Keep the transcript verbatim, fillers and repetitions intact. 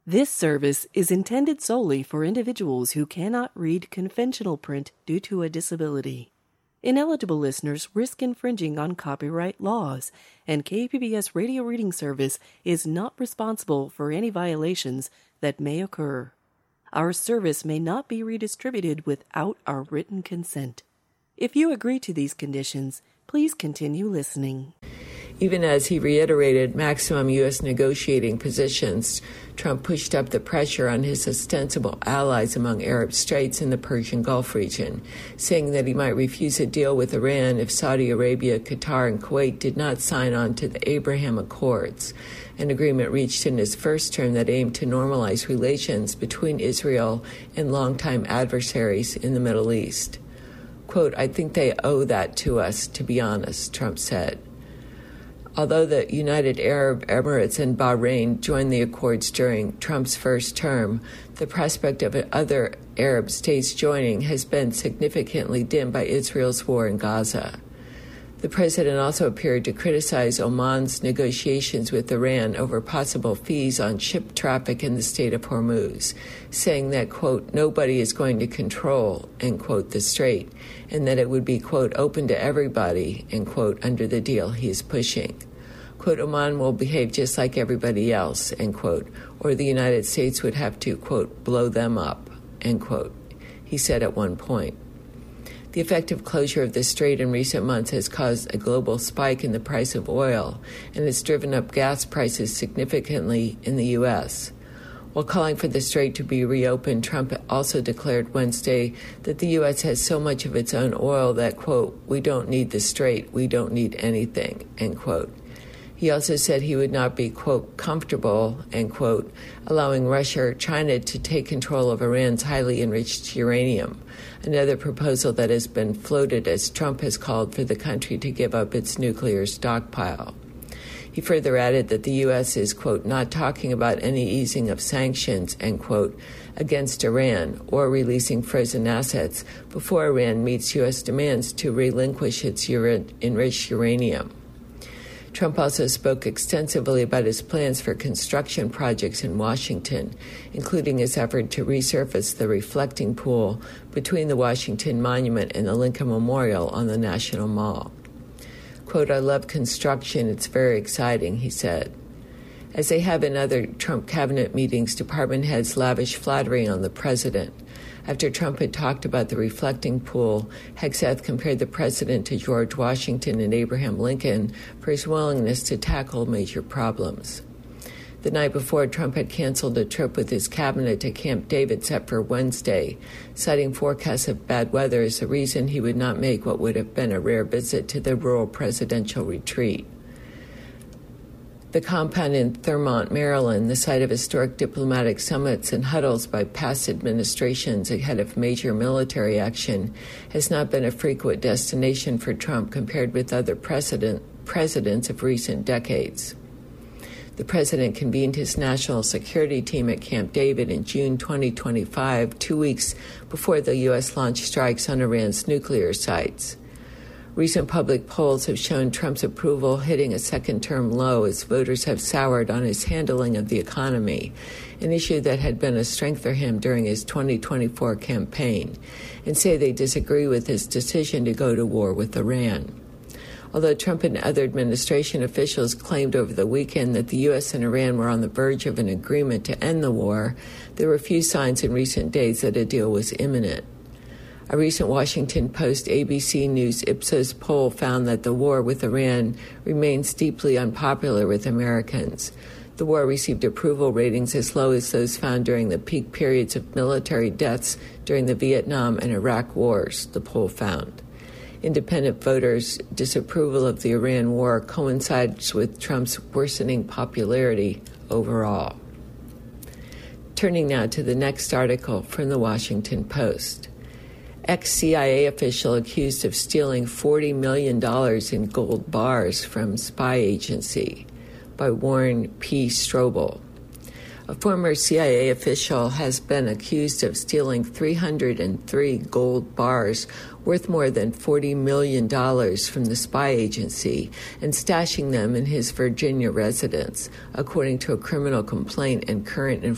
This service is intended solely for individuals who cannot read conventional print due to a disability. Ineligible listeners risk infringing on copyright laws, and K P B S Radio Reading Service is not responsible for any violations that may occur. Our service may not be redistributed without our written consent. If you agree to these conditions, please continue listening. Even as he reiterated maximum U S negotiating positions, Trump pushed up the pressure on his ostensible allies among Arab states in the Persian Gulf region, saying that he might refuse a deal with Iran if Saudi Arabia, Qatar, and Kuwait did not sign on to the Abraham Accords, an agreement reached in his first term that aimed to normalize relations between Israel and longtime adversaries in the Middle East. Quote, "I think they owe that to us, to be honest," Trump said. Although the United Arab Emirates and Bahrain joined the accords during Trump's first term, the prospect of other Arab states joining has been significantly dimmed by Israel's war in Gaza. The president also appeared to criticize Oman's negotiations with Iran over possible fees on ship traffic in the Strait of Hormuz, saying that, quote, "nobody is going to control," end quote, the strait, and that it would be, quote, "open to everybody," end quote, under the deal he is pushing. Quote, "Oman will behave just like everybody else," end quote, or the United States would have to, quote, "blow them up," end quote, he said at one point. The effective closure of the strait in recent months has caused a global spike in the price of oil and has driven up gas prices significantly in the U S. While calling for the strait to be reopened, Trump also declared Wednesday that the U S has so much of its own oil that, quote, "we don't need the strait, we don't need anything," end quote. He also said he would not be, quote, "comfortable," end quote, allowing Russia or China to take control of Iran's highly enriched uranium, another proposal that has been floated as Trump has called for the country to give up its nuclear stockpile. He further added that the U S is, quote, "not talking about any easing of sanctions," end quote, against Iran or releasing frozen assets before Iran meets U S demands to relinquish its ura- enriched uranium. Trump also spoke extensively about his plans for construction projects in Washington, including his effort to resurface the reflecting pool between the Washington Monument and the Lincoln Memorial on the National Mall. Quote, "I love construction. It's very exciting," he said. As they have in other Trump cabinet meetings, department heads lavish flattery on the president. After Trump had talked about the reflecting pool, Hegseth compared the president to George Washington and Abraham Lincoln for his willingness to tackle major problems. The night before, Trump had canceled a trip with his cabinet to Camp David set for Wednesday, citing forecasts of bad weather as the reason he would not make what would have been a rare visit to the rural presidential retreat. The compound in Thurmont, Maryland, the site of historic diplomatic summits and huddles by past administrations ahead of major military action, has not been a frequent destination for Trump compared with other precedent, presidents of recent decades. The president convened his national security team at Camp David in June twenty twenty-five, two weeks before the U S launched strikes on Iran's nuclear sites. Recent public polls have shown Trump's approval hitting a second-term low as voters have soured on his handling of the economy, an issue that had been a strength for him during his twenty twenty-four campaign, and say they disagree with his decision to go to war with Iran. Although Trump and other administration officials claimed over the weekend that the U S and Iran were on the verge of an agreement to end the war, there were few signs in recent days that a deal was imminent. A recent Washington Post A B C News Ipsos poll found that the war with Iran remains deeply unpopular with Americans. The war received approval ratings as low as those found during the peak periods of military deaths during the Vietnam and Iraq wars, the poll found. Independent voters' disapproval of the Iran war coincides with Trump's worsening popularity overall. Turning now to the next article from the Washington Post. Ex-C I A official accused of stealing forty million dollars in gold bars from spy agency, by Warren P. Strobel. A former C I A official has been accused of stealing three hundred three gold bars worth more than forty million dollars from the spy agency and stashing them in his Virginia residence, according to a criminal complaint and current